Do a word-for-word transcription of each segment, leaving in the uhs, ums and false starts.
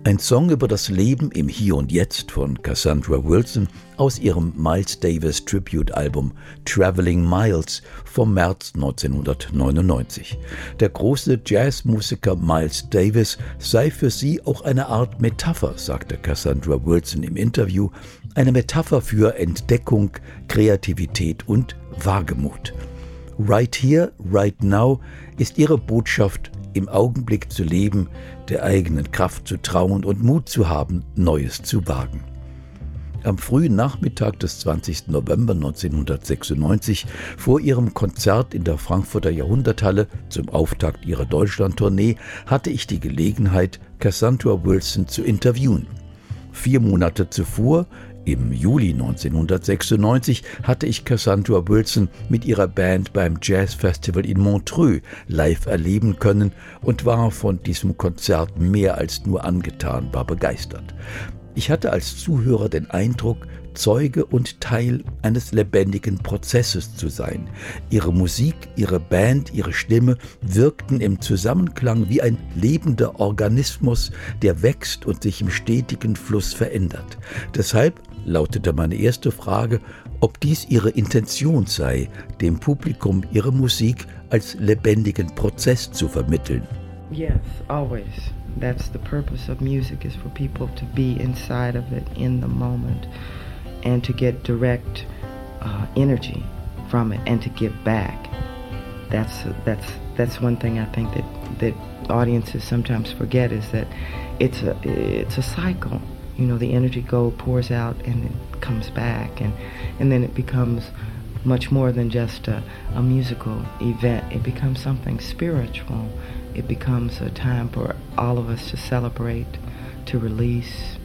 Ein Song über das Leben im Hier und Jetzt von Cassandra Wilson aus ihrem Miles Davis Tribute-Album Traveling Miles vom März neunzehnhundertneunundneunzig. Der große Jazzmusiker Miles Davis sei für sie auch eine Art Metapher, sagte Cassandra Wilson im Interview, eine Metapher für Entdeckung, Kreativität und Wagemut. Right Here, Right Now ist ihre Botschaft, im Augenblick zu leben, der eigenen Kraft zu trauen und Mut zu haben, Neues zu wagen. Am frühen Nachmittag des zwanzigsten November neunzehnhundertsechsundneunzig vor ihrem Konzert in der Frankfurter Jahrhunderthalle zum Auftakt ihrer Deutschlandtournee hatte ich die Gelegenheit, Cassandra Wilson zu interviewen. Vier Monate zuvor, im Juli neunzehnhundertsechsundneunzig, hatte ich Cassandra Wilson mit ihrer Band beim Jazzfestival in Montreux live erleben können und war von diesem Konzert mehr als nur angetan, war begeistert. Ich hatte als Zuhörer den Eindruck, Zeuge und Teil eines lebendigen Prozesses zu sein. Ihre Musik, ihre Band, ihre Stimme wirkten im Zusammenklang wie ein lebender Organismus, der wächst und sich im stetigen Fluss verändert. Deshalb lautete meine erste Frage, ob dies ihre Intention sei, dem Publikum ihre Musik als lebendigen Prozess zu vermitteln. Yes, always. That's the purpose of music, is for people to be inside of it in the moment and to get direct uh, energy from it and to give back. That's that's that's one thing I think that that audiences sometimes forget, is that it's a it's a cycle. You know, the energy go pours out and it comes back, and and then it becomes much more than just a, a musical event. It becomes something spiritual. It becomes a time for all of us to celebrate, to release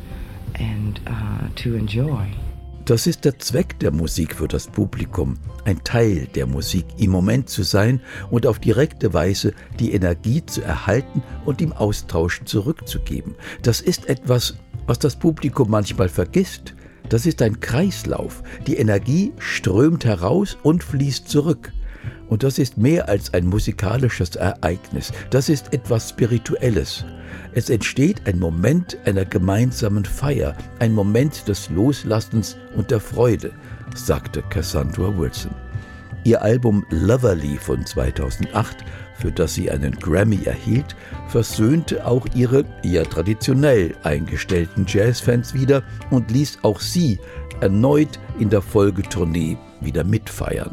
and uh, to enjoy. Das ist der Zweck der Musik für das Publikum, ein Teil der Musik im Moment zu sein und auf direkte Weise die Energie zu erhalten und im Austausch zurückzugeben. Das ist etwas, was das Publikum manchmal vergisst. Das ist ein Kreislauf. Die Energie strömt heraus und fließt zurück. Und das ist mehr als ein musikalisches Ereignis. Das ist etwas Spirituelles. Es entsteht ein Moment einer gemeinsamen Feier, ein Moment des Loslassens und der Freude, sagte Cassandra Wilson. Ihr Album Loverly von zweitausendacht, für das sie einen Grammy erhielt, versöhnte auch ihre eher traditionell eingestellten Jazzfans wieder und ließ auch sie erneut in der Folgetournee wieder mitfeiern.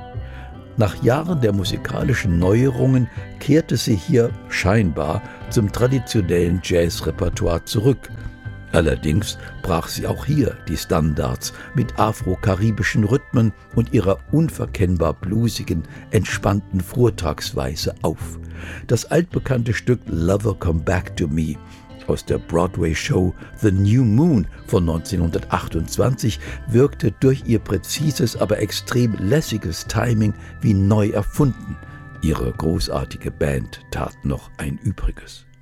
Nach Jahren der musikalischen Neuerungen kehrte sie hier scheinbar zum traditionellen Jazzrepertoire zurück. Allerdings brach sie auch hier die Standards mit afro-karibischen Rhythmen und ihrer unverkennbar bluesigen, entspannten Vortragsweise auf. Das altbekannte Stück Lover Come Back to Me aus der Broadway-Show The New Moon von neunzehnhundertachtundzwanzig wirkte durch ihr präzises, aber extrem lässiges Timing wie neu erfunden. Ihre großartige Band tat noch ein Übriges.